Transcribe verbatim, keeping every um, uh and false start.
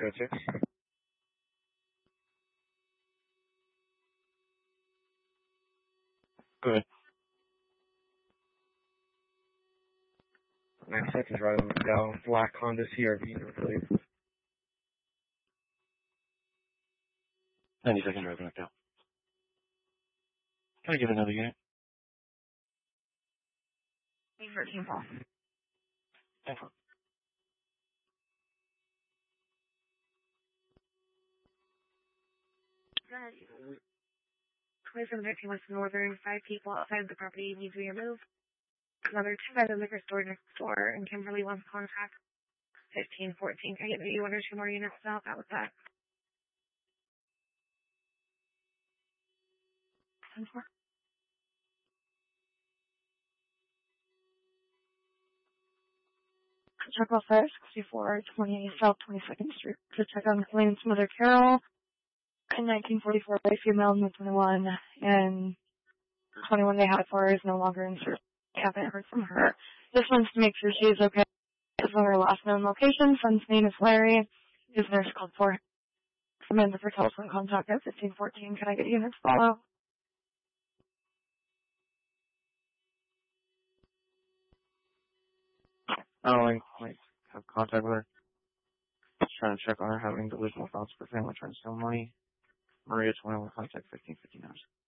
go to? Good. Next second driving down black Honda C R V, I believe. ninety second driving down. Can I give another unit? thirteen Paul. Thank you. twenty-seven thirteen West Northern, five people outside the property need to be removed. Another two by the liquor store next door, and Kimberly wants contact fifteen fourteen. Can I get maybe one or two more units to help out with that? Check off five sixty-four twenty South twenty-second Street to check on Colleen's mother Carol. In nineteen forty-four, a female in twenty-one, and twenty-one they had for her is no longer in service. I haven't heard from her. This one's to make sure she is okay. This is her last known location. Son's name is Larry. His nurse called for him. Amanda for telephone contact at fifteen fourteen. Can I get units to follow? I don't like, like, have contact with her. Just trying to check on her having delusional thoughts for family trying to steal money. Maria twenty-one, contact fifteen fifty-nine.